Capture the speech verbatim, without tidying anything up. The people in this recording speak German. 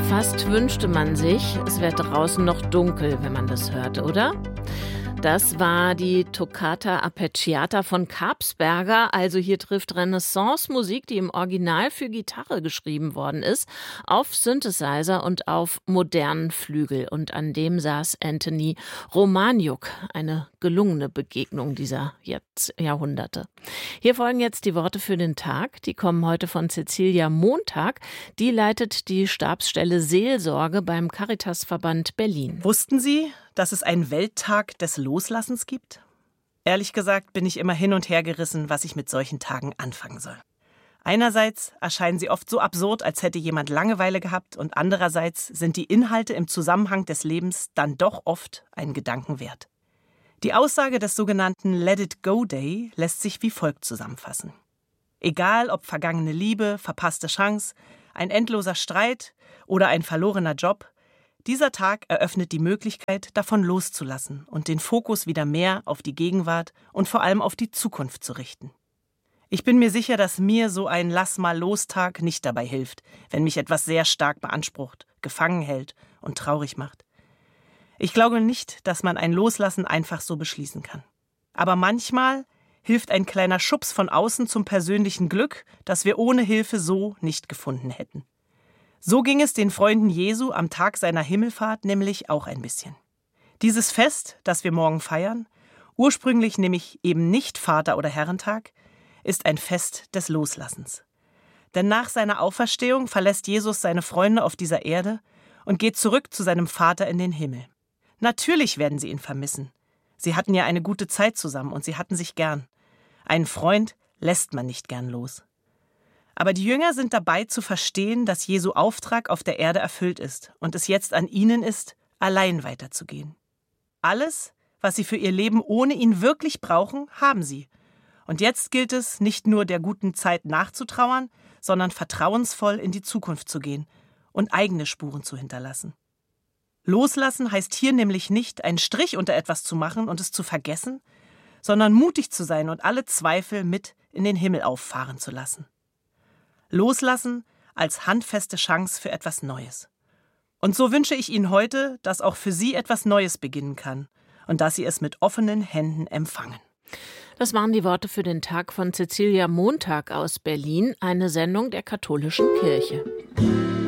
Fast wünschte man sich, es wäre draußen noch dunkel, wenn man das hörte, oder? Das war die Toccata Arpeggiata von Kapsberger. Also hier trifft Renaissance-Musik, die im Original für Gitarre geschrieben worden ist, auf Synthesizer und auf modernen Flügel. Und an dem saß Anthony Romaniuk. Eine gelungene Begegnung dieser Jahrhunderte. Hier folgen jetzt die Worte für den Tag. Die kommen heute von Cecilia Montag. Die leitet die Stabsstelle Seelsorge beim Caritasverband Berlin. Wussten Sie, dass es einen Welttag des Loslassens gibt? Ehrlich gesagt bin ich immer hin und her gerissen, was ich mit solchen Tagen anfangen soll. Einerseits erscheinen sie oft so absurd, als hätte jemand Langeweile gehabt, und andererseits sind die Inhalte im Zusammenhang des Lebens dann doch oft einen Gedanken wert. Die Aussage des sogenannten Let It Go Day lässt sich wie folgt zusammenfassen. Egal ob vergangene Liebe, verpasste Chance, ein endloser Streit oder ein verlorener Job, dieser Tag eröffnet die Möglichkeit, davon loszulassen und den Fokus wieder mehr auf die Gegenwart und vor allem auf die Zukunft zu richten. Ich bin mir sicher, dass mir so ein Lass-mal-los-Tag nicht dabei hilft, wenn mich etwas sehr stark beansprucht, gefangen hält und traurig macht. Ich glaube nicht, dass man ein Loslassen einfach so beschließen kann. Aber manchmal hilft ein kleiner Schubs von außen zum persönlichen Glück, das wir ohne Hilfe so nicht gefunden hätten. So ging es den Freunden Jesu am Tag seiner Himmelfahrt nämlich auch ein bisschen. Dieses Fest, das wir morgen feiern, ursprünglich nämlich eben nicht Vater- oder Herrentag, ist ein Fest des Loslassens. Denn nach seiner Auferstehung verlässt Jesus seine Freunde auf dieser Erde und geht zurück zu seinem Vater in den Himmel. Natürlich werden sie ihn vermissen. Sie hatten ja eine gute Zeit zusammen und sie hatten sich gern. Einen Freund lässt man nicht gern los. Aber die Jünger sind dabei zu verstehen, dass Jesu Auftrag auf der Erde erfüllt ist und es jetzt an ihnen ist, allein weiterzugehen. Alles, was sie für ihr Leben ohne ihn wirklich brauchen, haben sie. Und jetzt gilt es, nicht nur der guten Zeit nachzutrauern, sondern vertrauensvoll in die Zukunft zu gehen und eigene Spuren zu hinterlassen. Loslassen heißt hier nämlich nicht, einen Strich unter etwas zu machen und es zu vergessen, sondern mutig zu sein und alle Zweifel mit in den Himmel auffahren zu lassen. Loslassen als handfeste Chance für etwas Neues. Und so wünsche ich Ihnen heute, dass auch für Sie etwas Neues beginnen kann und dass Sie es mit offenen Händen empfangen. Das waren die Worte für den Tag von Cecilia Montag aus Berlin, eine Sendung der Katholischen Kirche.